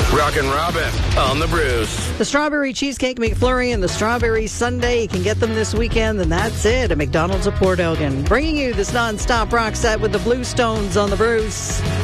Rockin' Robin on the Bruce. The Strawberry Cheesecake McFlurry and the Strawberry Sundae. You can get them this weekend, and that's it at McDonald's of Port Elgin. Bringing you this non-stop rock set with the Bluestones on the Bruce.